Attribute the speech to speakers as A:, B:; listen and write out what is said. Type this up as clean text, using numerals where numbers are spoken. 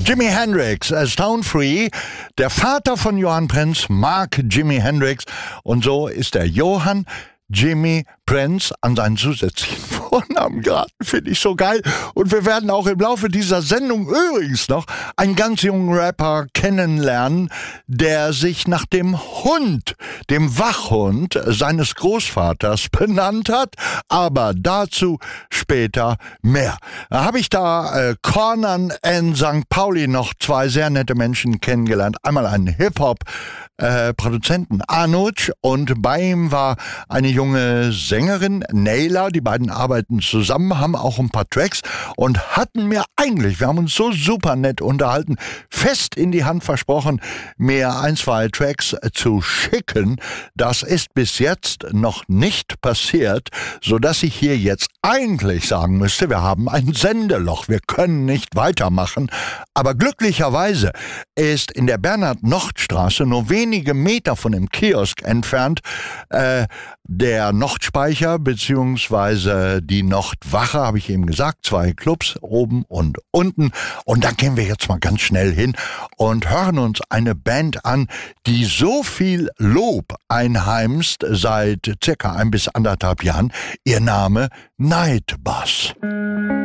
A: Jimi Hendrix, Stone Free, der Vater von Johann Prinz mag Jimi Hendrix und so ist der Johann Jimi Prinz an seinen zusätzlichen Vornamen geraten, finde ich so geil. Und wir werden auch im Laufe dieser Sendung übrigens noch einen ganz jungen Rapper kennenlernen, der sich nach dem Hund, dem Wachhund seines Großvaters benannt hat. Aber dazu später mehr. Da habe ich da Cornern in St. Pauli noch zwei sehr nette Menschen kennengelernt. Einmal einen Hip-Hop-Produzenten Anuj und bei ihm war eine junge Sängerin, Nayla. Die beiden arbeiten zusammen, haben auch ein paar Tracks und hatten mir eigentlich, wir haben uns so super nett unterhalten, fest in die Hand versprochen, mir ein, zwei Tracks zu schicken. Das ist bis jetzt noch nicht passiert, sodass ich hier jetzt eigentlich sagen müsste, wir haben ein Sendeloch, wir können nicht weitermachen. Aber glücklicherweise ist in der Bernhard-Nocht-Straße nur wenige Meter von dem Kiosk entfernt der Nochtspeicher bzw. die Nochtwache, habe ich eben gesagt, zwei Clubs oben und unten. Und da gehen wir jetzt mal ganz schnell hin und hören uns eine Band an, die so viel Lob einheimst seit circa 1 bis 1,5 Jahren. Ihr Name Nightbus.